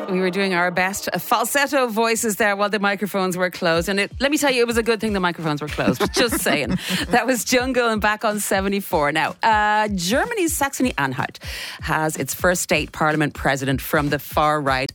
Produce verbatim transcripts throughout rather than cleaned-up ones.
We were doing our best falsetto voices there while the microphones were closed. And it, let me tell you, it was a good thing the microphones were closed. Just saying. That was Jungle and Back on seventy-four. Now, uh, Germany's Saxony-Anhalt has its first state parliament president from the far-right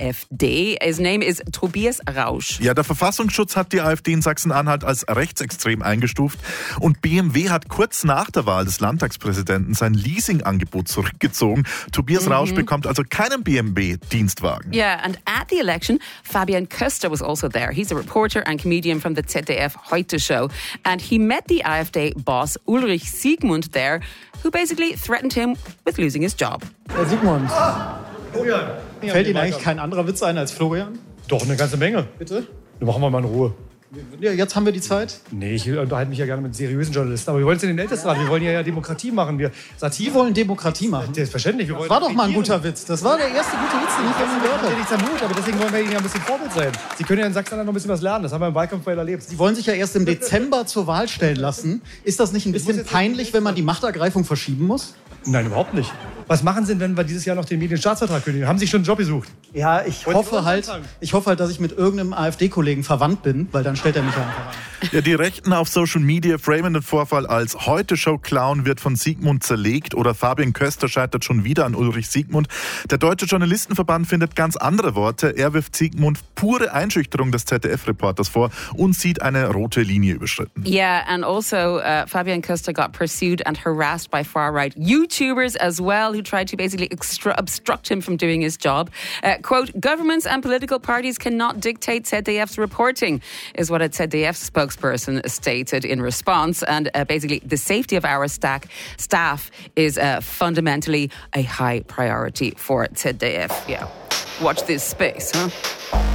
AfD. His name is Tobias Rausch. Ja, der Verfassungsschutz hat die AfD in Sachsen-Anhalt als rechtsextrem eingestuft. Und B M W hat kurz nach der Wahl des Landtagspräsidenten sein Leasingangebot zurückgezogen. Tobias mhm. Rausch bekommt also keinen B M W-Dienstwagen. Yeah, and at the election, Fabian Köster was also there. He's a reporter and comedian from the Z D F Heute Show. And he met the AfD boss Ulrich Siegmund there, who basically threatened him with losing his job. Herr Siegmund, Florian. Fällt Ihnen eigentlich kein anderer Witz ein als Florian? Doch, eine ganze Menge. Bitte? Dann machen wir mal in Ruhe. Ja, jetzt haben wir die Zeit. Nee, ich unterhalte mich ja gerne mit seriösen Journalisten. Aber wir wollen es in den Ältestenrat. Wir wollen ja, ja Demokratie machen. Wir Sie wollen Demokratie machen? Selbstverständlich. Das war doch mal ein guter Witz. Das war der erste gute Witz, den ich von Ihnen gehört habe. Ja nichts am Mut, aber deswegen wollen wir Ihnen ja ein bisschen Vorbild sein. Sie können ja in Sachsen noch ein bisschen was lernen. Das haben wir im Wahlkampf bei erlebt. Sie wollen sich ja erst im Dezember zur Wahl stellen lassen. Ist das nicht ein bisschen peinlich, wenn man die Machtergreifung verschieben muss? Nein, überhaupt nicht. Was machen Sie denn, wenn wir dieses Jahr noch den Medienstaatsvertrag kündigen? Haben Sie schon einen Job gesucht? Ja, ich hoffe halt, ich hoffe halt, dass ich mit irgendeinem AfD-Kollegen verwandt bin, weil dann stellt er mich einfach an. Ja, die Rechten auf Social Media framen den Vorfall als Heute-Show-Clown wird von Siegmund zerlegt oder Fabian Köster scheitert schon wieder an Ulrich Siegmund. Der Deutsche Journalistenverband findet ganz andere Worte. Er wirft Siegmund pure Einschüchterung des Z D F-Reporters vor und sieht eine rote Linie überschritten. Yeah, and also uh, Fabian Köster got pursued and harassed by far-right YouTubers as well, who tried to basically extra- obstruct him from doing his job. Uh, quote, governments and political parties cannot dictate Z D F's reporting, is what a Z D F spokesperson stated in response. And uh, basically, the safety of our stack, staff is uh, fundamentally a high priority for Z D F. Yeah, watch this space, huh?